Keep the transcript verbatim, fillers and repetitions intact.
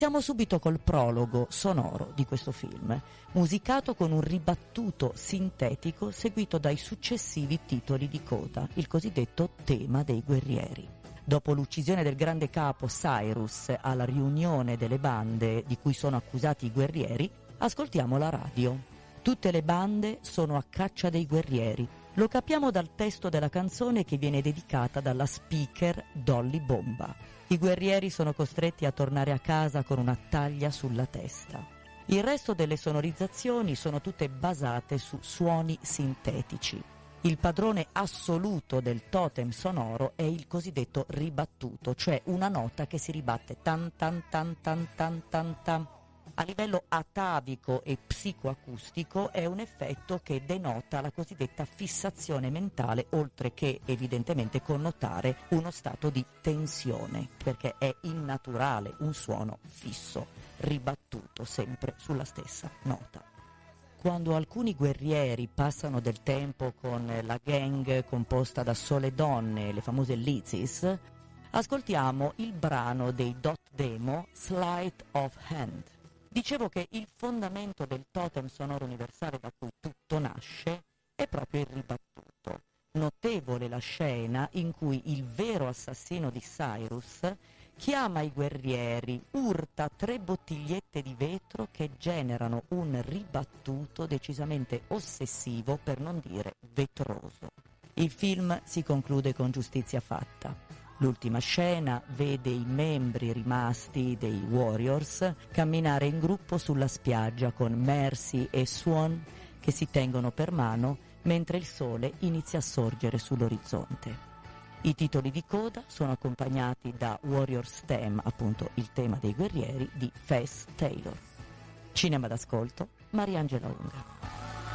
Siamo subito col prologo sonoro di questo film, musicato con un ribattuto sintetico seguito dai successivi titoli di coda, il cosiddetto tema dei guerrieri. Dopo l'uccisione del grande capo Cyrus alla riunione delle bande di cui sono accusati i guerrieri, ascoltiamo la radio. Tutte le bande sono a caccia dei guerrieri. Lo capiamo dal testo della canzone che viene dedicata dalla speaker Dolly Bomba. I guerrieri sono costretti a tornare a casa con una taglia sulla testa. Il resto delle sonorizzazioni sono tutte basate su suoni sintetici. Il padrone assoluto del totem sonoro è il cosiddetto ribattuto, cioè una nota che si ribatte tan tan tan tan tan tan tan. A livello atavico e psicoacustico è un effetto che denota la cosiddetta fissazione mentale, oltre che evidentemente connotare uno stato di tensione, perché è innaturale un suono fisso, ribattuto sempre sulla stessa nota. Quando alcuni guerrieri passano del tempo con la gang composta da sole donne, le famose Lizzies, ascoltiamo il brano dei Dot Demo Sleight of Hand. Dicevo che il fondamento del totem sonoro universale da cui tutto nasce è proprio il ribattuto. Notevole la scena in cui il vero assassino di Cyrus chiama i guerrieri, urta tre bottigliette di vetro che generano un ribattuto decisamente ossessivo, per non dire vetroso. Il film si conclude con giustizia fatta. L'ultima scena vede i membri rimasti dei Warriors camminare in gruppo sulla spiaggia con Mercy e Swan che si tengono per mano mentre il sole inizia a sorgere sull'orizzonte. I titoli di coda sono accompagnati da Warriors Theme, appunto il tema dei guerrieri, di Faith Taylor. Cinema d'ascolto, Mariangela Ungar.